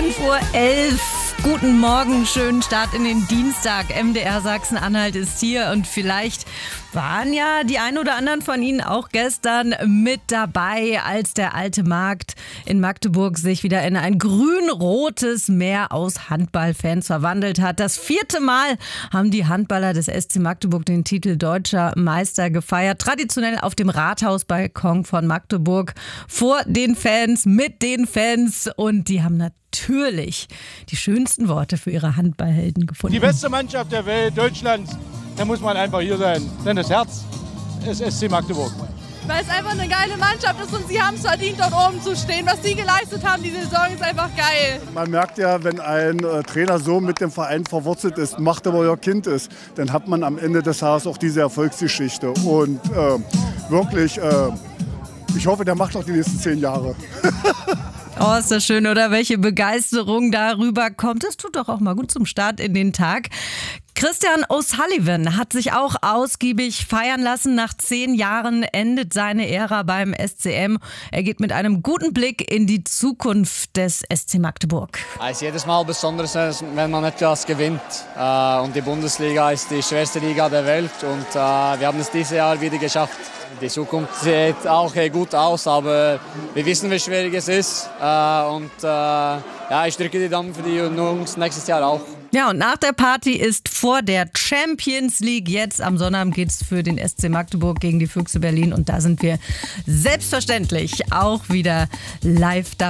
5:11 Uhr. Guten Morgen, schönen Start in den Dienstag. MDR Sachsen-Anhalt ist hier und vielleicht waren ja die ein oder anderen von Ihnen auch gestern mit dabei, als der alte Markt in Magdeburg sich wieder in ein grün-rotes Meer aus Handballfans verwandelt hat. Das 4. Mal haben die Handballer des SC Magdeburg den Titel Deutscher Meister gefeiert. Traditionell auf dem Rathausbalkon von Magdeburg vor den Fans, mit den Fans, und die haben natürlich die schönsten Worte für ihre Handballhelden gefunden. Die beste Mannschaft der Welt, Deutschlands, da muss man einfach hier sein. Denn das Herz ist SC Magdeburg. Weil es einfach eine geile Mannschaft ist und sie haben es verdient, dort oben zu stehen. Was sie geleistet haben, die Saison ist einfach geil. Man merkt ja, wenn ein Trainer so mit dem Verein verwurzelt ist, Magdeburger Kind ist, dann hat man am Ende des Tages auch diese Erfolgsgeschichte. Und wirklich, ich hoffe, der macht noch die nächsten 10 Jahre. Oh, ist das schön, oder? Welche Begeisterung darüber kommt. Das tut doch auch mal gut zum Start in den Tag. Christian O'Sullivan hat sich auch ausgiebig feiern lassen. Nach 10 Jahren endet seine Ära beim SCM. Er geht mit einem guten Blick in die Zukunft des SC Magdeburg. Es ist jedes Mal besonders, wenn man etwas gewinnt. Und die Bundesliga ist die schwerste Liga der Welt. Und wir haben es dieses Jahr wieder geschafft. Die Zukunft sieht auch gut aus, aber wir wissen, wie schwierig es ist. Ich drücke die Daumen für die Jungs nächstes Jahr auch. Ja, und nach der Party ist vor der Champions League. Jetzt am Sonnabend geht es für den SC Magdeburg gegen die Füchse Berlin. Und da sind wir selbstverständlich auch wieder live dabei.